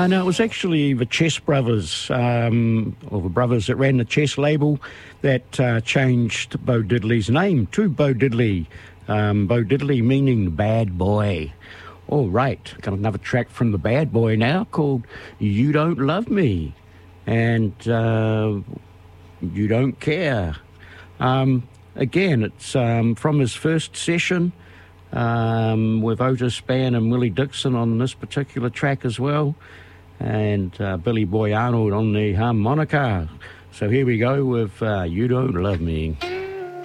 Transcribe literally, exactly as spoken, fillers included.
Uh, no, it was actually the Chess Brothers, um, or the brothers that ran the Chess label, that uh, changed Bo Diddley's name to Bo Diddley. Um, Bo Diddley meaning bad boy. All right, got another track from the Bad Boy now called You Don't Love Me, and uh, You Don't Care. Um, again, it's um, from his first session um, with Otis Spann and Willie Dixon on this particular track as well, and uh, Billy Boy Arnold on the harmonica. So here we go with uh, You Don't Love Me.